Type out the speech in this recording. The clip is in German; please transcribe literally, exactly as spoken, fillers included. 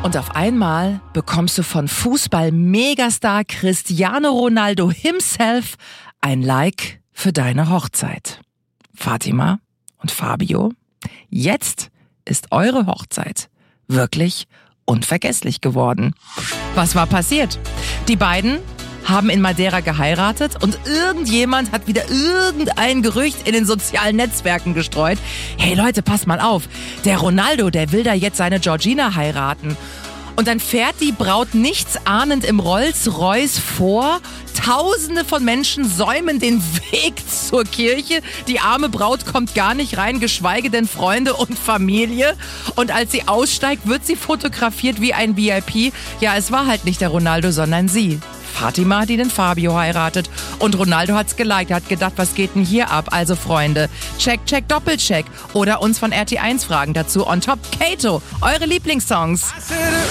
Und auf einmal bekommst du von Fußball-Megastar Cristiano Ronaldo himself ein Like für deine Hochzeit. Fatima und Fabio, jetzt ist eure Hochzeit wirklich unvergesslich geworden. Was war passiert? Die beiden haben in Madeira geheiratet und irgendjemand hat wieder irgendein Gerücht in den sozialen Netzwerken gestreut. Hey Leute, passt mal auf, der Ronaldo, der will da jetzt seine Georgina heiraten. Und dann fährt die Braut nichtsahnend im Rolls-Royce vor. Tausende von Menschen säumen den Weg zur Kirche. Die arme Braut kommt gar nicht rein, geschweige denn Freunde und Familie. Und als sie aussteigt, wird sie fotografiert wie ein V I P. Ja, es war halt nicht der Ronaldo, sondern sie. Fatima, die den Fabio heiratet. Und Ronaldo hat's geliked, hat gedacht, was geht denn hier ab? Also Freunde, check, check, doppelcheck. Oder uns von R T eins fragen dazu. On top, Kato, eure Lieblingssongs.